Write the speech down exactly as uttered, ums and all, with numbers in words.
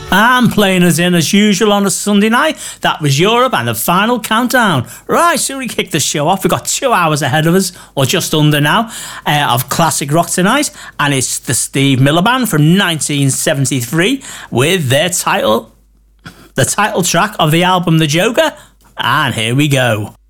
And playing us in as usual on a Sunday night, that was Europe and the final countdown. Right, so we kick the show off. We've got two hours ahead of us, or just under now, uh, of classic rock tonight. And it's the Steve Miller Band from nineteen seventy-three with their title, the title track of the album The Joker. And here we go.